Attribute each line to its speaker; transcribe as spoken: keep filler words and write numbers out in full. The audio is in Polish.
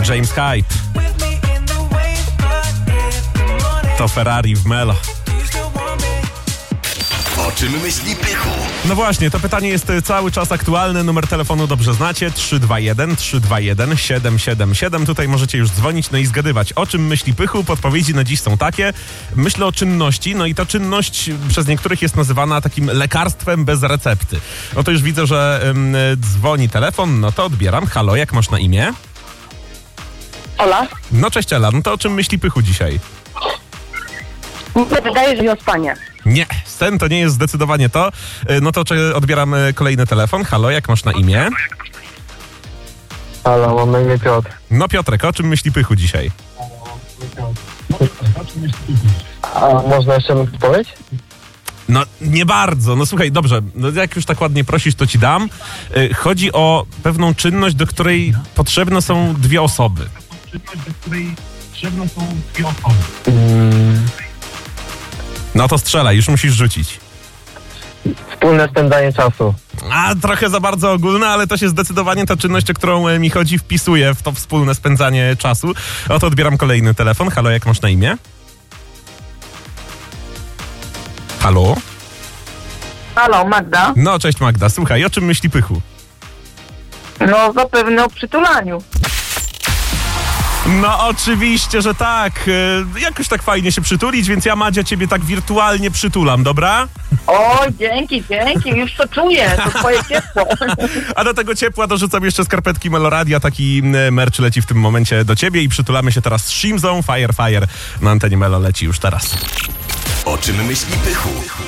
Speaker 1: James Hype. To Ferrari w Melo.
Speaker 2: O czym myśli Pychu?
Speaker 1: No właśnie, to pytanie jest cały czas aktualne. Numer telefonu dobrze znacie. trzy dwa jeden, trzysta dwadzieścia jeden, siedem siedem siedem. Tutaj możecie już dzwonić, no i zgadywać, o czym myśli Pychu. Podpowiedzi na dziś są takie. Myślę o czynności, no i ta czynność przez niektórych jest nazywana takim lekarstwem bez recepty. No to już widzę, że ym, dzwoni telefon, no to odbieram. Halo, jak masz na imię?
Speaker 3: Ola?
Speaker 1: No cześć Ela, no to o czym myśli Pychu dzisiaj?
Speaker 3: Mi się wydaje, że nie o spanie.
Speaker 1: Nie, sen to nie jest zdecydowanie to. No to czy odbieram kolejny telefon. Halo, jak masz na imię?
Speaker 4: Halo, mam na imię Piotr.
Speaker 1: No Piotrek, o czym myśli Pychu dzisiaj?
Speaker 4: A można jeszcze mi odpowiedź?
Speaker 1: No nie bardzo. No słuchaj, dobrze, no, jak już tak ładnie prosisz, to ci dam. Yy, chodzi o pewną czynność, do której potrzebne są dwie osoby.
Speaker 4: Mm,
Speaker 1: No to strzelaj, już musisz rzucić.
Speaker 4: wspólne spędzanie czasu.
Speaker 1: A, trochę za bardzo ogólne, ale to się zdecydowanie ta czynność, o którą e, mi chodzi, wpisuje w to wspólne spędzanie czasu. Oto odbieram kolejny telefon. Halo, jak masz na imię? Halo?
Speaker 3: Halo, Magda?
Speaker 1: No, cześć Magda. Słuchaj, o czym myśli Pychu?
Speaker 3: No zapewne o przytulaniu.
Speaker 1: No oczywiście, że tak. E, jakoś tak fajnie się przytulić, więc ja, Madzia, ciebie tak wirtualnie przytulam, dobra?
Speaker 3: O, dzięki, dzięki, już to czuję, to twoje ciepło.
Speaker 1: A do tego ciepła dorzucam jeszcze skarpetki Meloradia. Taki e, merch leci w tym momencie do ciebie i przytulamy się teraz z Shimzą. Fire, fire na antenie Melo leci już teraz.
Speaker 2: O czym myśli Pychu?